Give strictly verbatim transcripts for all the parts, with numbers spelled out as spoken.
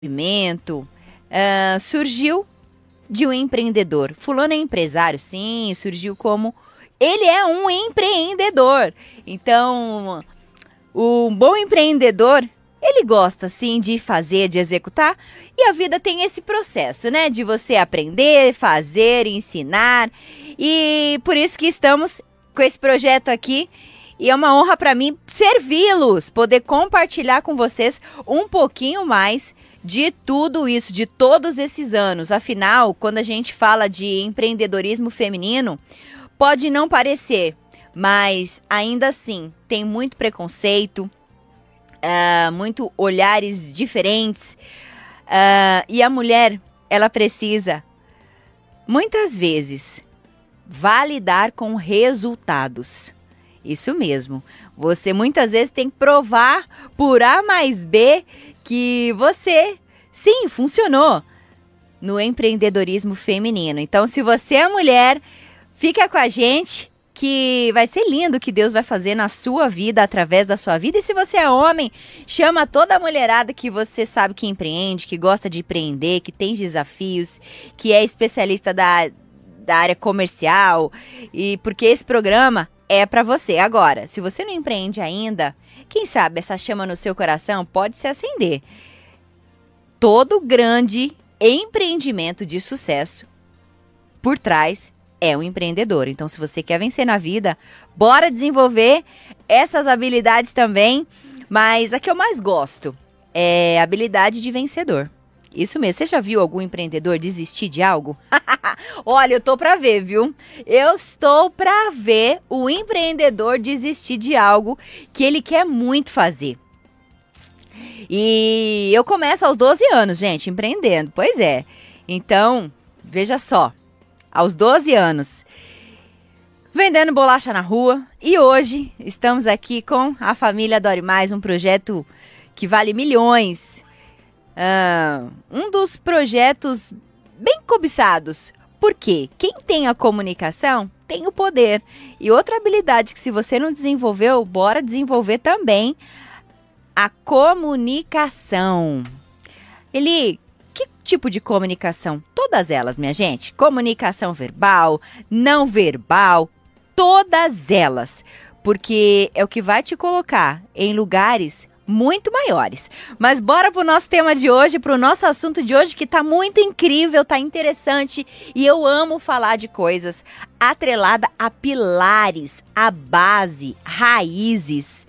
movimento uh, surgiu de um empreendedor. Fulano é empresário, sim, surgiu como... Ele é um empreendedor. Então, o bom empreendedor, ele gosta, sim, de fazer, de executar. E a vida tem esse processo, né? De você aprender, fazer, ensinar. E por isso que estamos com esse projeto aqui. E é uma honra para mim servi-los, poder compartilhar com vocês um pouquinho mais de tudo isso, de todos esses anos. Afinal, quando a gente fala de empreendedorismo feminino, pode não parecer, mas ainda assim tem muito preconceito, uh, muito olhares diferentes. Uh, e a mulher, ela precisa, muitas vezes, validar com resultados. Isso mesmo. Você muitas vezes tem que provar por A mais B que você, sim, funcionou no empreendedorismo feminino. Então, se você é mulher, fica com a gente que vai ser lindo o que Deus vai fazer na sua vida, através da sua vida. E se você é homem, chama toda a mulherada que você sabe que empreende, que gosta de empreender, que tem desafios, que é especialista da, da área comercial. E porque esse programa é para você. Agora, se você não empreende ainda, quem sabe essa chama no seu coração pode se acender. Todo grande empreendimento de sucesso, por trás, é um empreendedor. Então, se você quer vencer na vida, bora desenvolver essas habilidades também. Mas a que eu mais gosto é a habilidade de vencedor. Isso mesmo. Você já viu algum empreendedor desistir de algo? Olha, eu tô pra ver, viu? Eu estou pra ver o empreendedor desistir de algo que ele quer muito fazer. E eu começo aos doze anos, gente, empreendendo. Pois é. Então, veja só. Aos doze anos, vendendo bolacha na rua. E hoje estamos aqui com a família Adore Mais, um projeto que vale milhões. Uh, um dos projetos bem cobiçados. Porque quem tem a comunicação tem o poder. E outra habilidade que se você não desenvolveu, bora desenvolver também a comunicação. Ele, que tipo de comunicação? Todas elas, minha gente. Comunicação verbal, não verbal, todas elas. Porque é o que vai te colocar em lugares muito maiores. Mas bora pro nosso tema de hoje, pro nosso assunto de hoje, que tá muito incrível, tá interessante. E eu amo falar de coisas atrelada a pilares, a base, raízes.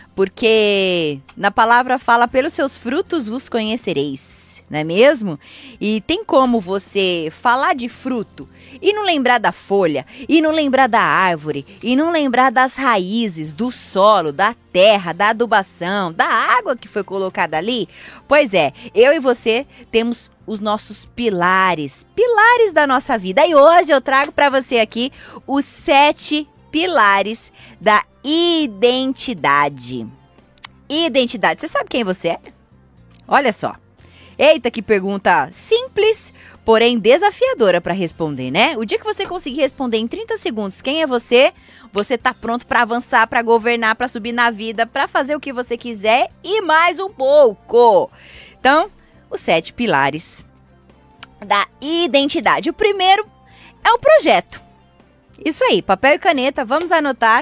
Porque na palavra fala, pelos seus frutos vos conhecereis, não é mesmo? E tem como você falar de fruto e não lembrar da folha, e não lembrar da árvore, e não lembrar das raízes, do solo, da terra, da adubação, da água que foi colocada ali? Pois é, eu e você temos os nossos pilares, pilares da nossa vida. E hoje eu trago para você aqui os sete pilares da identidade. Identidade. Você sabe quem você é? Olha só. Eita, que pergunta simples, porém desafiadora para responder, né? O dia que você conseguir responder em trinta segundos quem é você, você tá pronto para avançar, para governar, para subir na vida, para fazer o que você quiser e mais um pouco. Então, os sete pilares da identidade. O primeiro é o projeto. Isso aí, papel e caneta, vamos anotar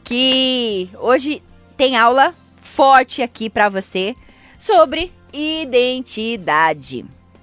que hoje tem aula forte aqui para você sobre identidade.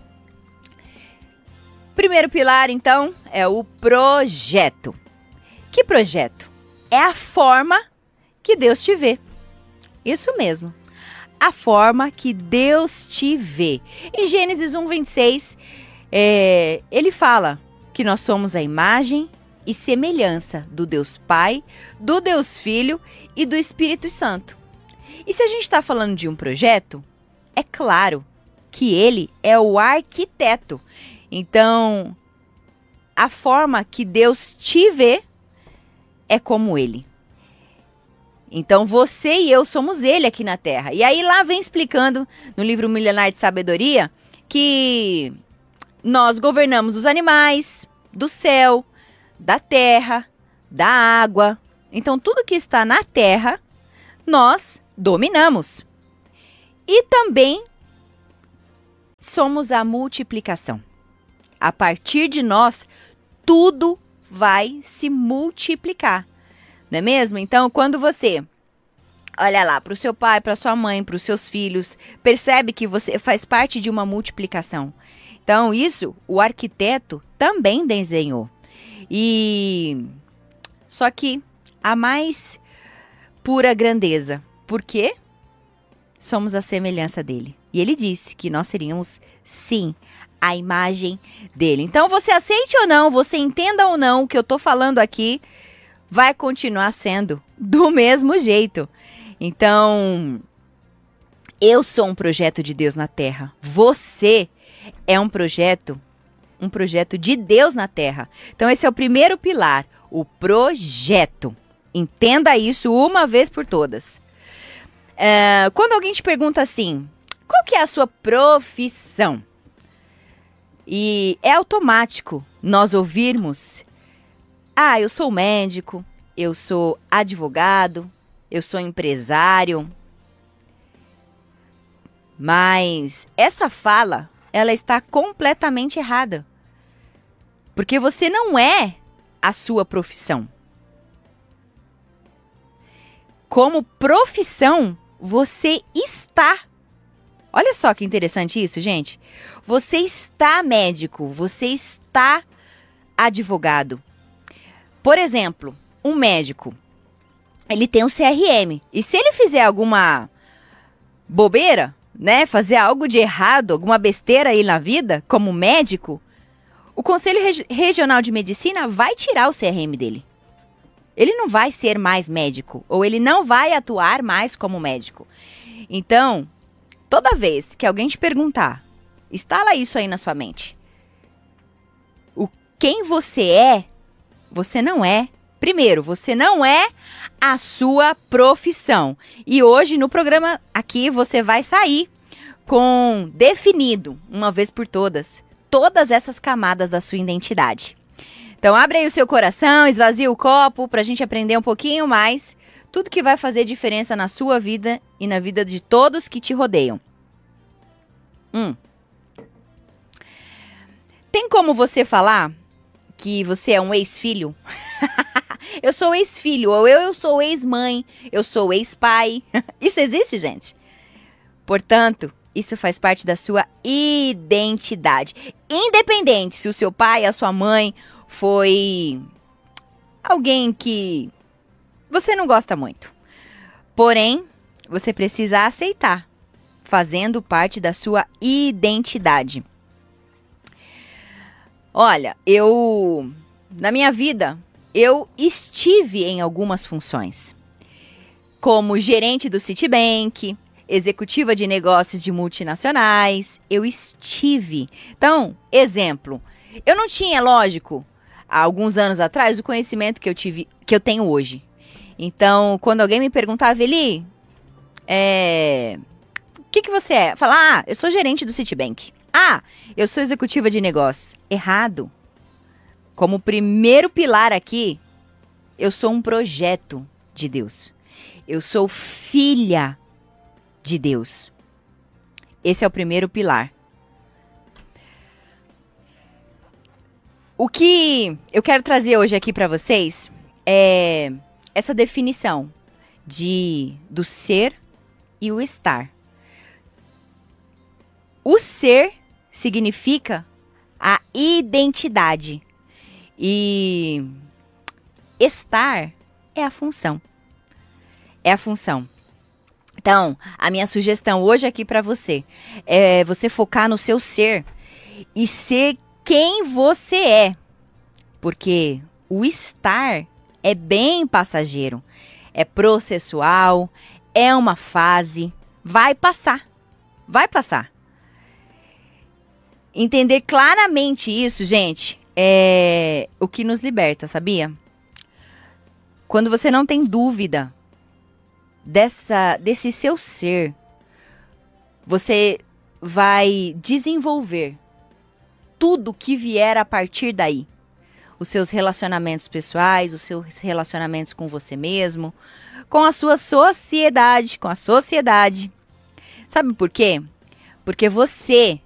Primeiro pilar, então, é o projeto. Que projeto? É a forma que Deus te vê. Isso mesmo. A forma que Deus te vê. Em Gênesis um, vinte e seis, é, ele fala que nós somos a imagem e semelhança do Deus Pai, do Deus Filho e do Espírito Santo. E se a gente está falando de um projeto, é claro que ele é o arquiteto. Então, a forma que Deus te vê é como ele. Então, você e eu somos ele aqui na Terra. E aí lá vem explicando no livro Milenar de Sabedoria que nós governamos os animais, do céu, da terra, da água. Então, tudo que está na terra, nós dominamos. E também somos a multiplicação. A partir de nós, tudo vai se multiplicar, não é mesmo? Então, quando você olha lá para o seu pai, para sua mãe, para os seus filhos, percebe que você faz parte de uma multiplicação. Então, isso o arquiteto também desenhou. E só que a mais pura grandeza. Por quê? Somos a semelhança dele. E ele disse que nós seríamos, sim, a imagem dele. Então, você aceite ou não, você entenda ou não o que eu estou falando aqui, vai continuar sendo do mesmo jeito. Então, eu sou um projeto de Deus na Terra. Você é um projeto, um projeto de Deus na Terra. Então, esse é o primeiro pilar, o projeto. Entenda isso uma vez por todas. É, quando alguém te pergunta assim, qual que é a sua profissão? E é automático nós ouvirmos, ah, eu sou médico, eu sou advogado, eu sou empresário. Mas essa fala, ela está completamente errada. Porque você não é a sua profissão. Como profissão, você está. Olha só que interessante isso, gente. Você está médico, você está advogado. Por exemplo, um médico, ele tem um C R M. E se ele fizer alguma bobeira, né, fazer algo de errado, alguma besteira aí na vida, como médico, o Conselho Regi- Regional de Medicina vai tirar o C R M dele. Ele não vai ser mais médico, ou ele não vai atuar mais como médico. Então, toda vez que alguém te perguntar, instala isso aí na sua mente. O quem você é, você não é. Primeiro, você não é a sua profissão. E hoje, no programa aqui, você vai sair com definido, uma vez por todas, todas essas camadas da sua identidade. Então, abre aí o seu coração, esvazia o copo para a gente aprender um pouquinho mais tudo que vai fazer diferença na sua vida e na vida de todos que te rodeiam. Hum. Tem como você falar que você é um ex-filho? Eu sou ex-filho, ou eu, eu sou ex-mãe, eu sou ex-pai. Isso existe, gente? Portanto, isso faz parte da sua identidade. Independente se o seu pai, a sua mãe foi alguém que você não gosta muito. Porém, você precisa aceitar, fazendo parte da sua identidade. Olha, eu, na minha vida, eu estive em algumas funções. Como gerente do Citibank, executiva de negócios de multinacionais, eu estive. Então, exemplo, eu não tinha, lógico, há alguns anos atrás, o conhecimento que eu tive, que eu tenho hoje. Então, quando alguém me perguntava, Eli, é, o que, que você é? Falar, ah, eu sou gerente do Citibank. Ah, eu sou executiva de negócios. Errado. Como primeiro pilar aqui, eu sou um projeto de Deus. Eu sou filha de Deus. Esse é o primeiro pilar. O que eu quero trazer hoje aqui para vocês é essa definição de do ser e o estar. O ser significa a identidade e estar é a função. É a função. Então, a minha sugestão hoje aqui para você é você focar no seu ser e ser quem você é. Porque o estar é bem passageiro, é processual, é uma fase, vai passar, vai passar. Entender claramente isso, gente, é o que nos liberta, sabia? Quando você não tem dúvida dessa, desse seu ser, você vai desenvolver tudo que vier a partir daí. Os seus relacionamentos pessoais, os seus relacionamentos com você mesmo, com a sua sociedade, com a sociedade. Sabe por quê? Porque você